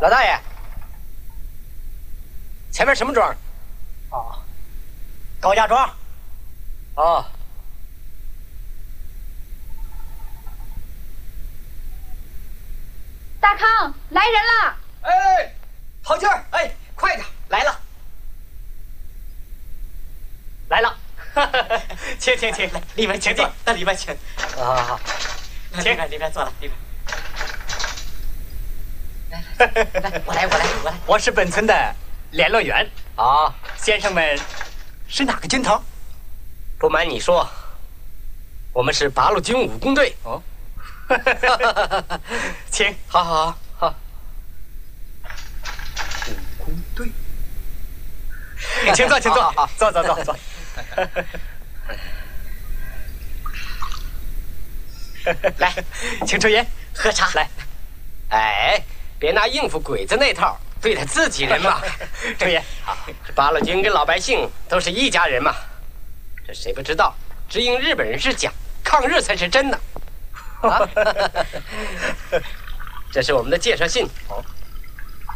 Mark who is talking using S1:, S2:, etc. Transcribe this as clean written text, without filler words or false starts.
S1: 老大爷，前面什么庄？
S2: 哦，高家庄。
S1: 哦。
S3: 大康，来人了！
S1: 哎，好劲儿！哎，快点，来了，来了！请，来里面请进，到里面请。好，请，里面坐了，里面。来，我来。
S2: 我是本村的联络员。
S1: 啊，
S2: 先生们是哪个军头？
S1: 不瞒你说，我们是八路军武工队。
S2: 哦，请，
S1: 好。
S2: 武工队，请坐，坐。来，请抽烟，
S1: 喝茶。
S2: 来，
S1: 哎，别拿应付鬼子那套对待自己人嘛。
S2: 抽烟。
S1: 好，八路军跟老百姓都是一家人嘛。这谁不知道？只因日本人是假，抗日才是真的。啊，这是我们的介绍信。